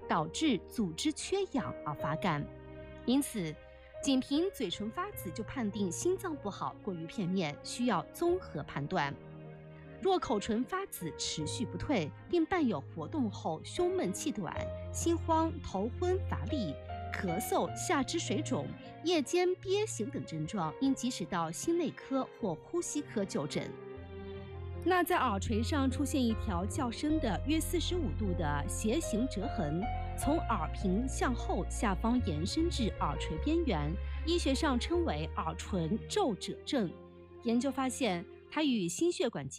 导致组织缺氧而发干。因此，仅凭嘴唇发紫就判定心脏不好过于片面，需要综合判断。若口唇发紫持续不退，并伴有活动后胸闷气短、心慌、头昏乏力、咳嗽、下肢水肿、夜间憋醒等症状，应及时到心内科或呼吸科就诊。那在耳垂上出现一条较深的约45度的斜形折痕，从耳屏向后下方延伸至耳垂边缘，医学上称为耳唇皱褶症。研究发现，它与心血管疾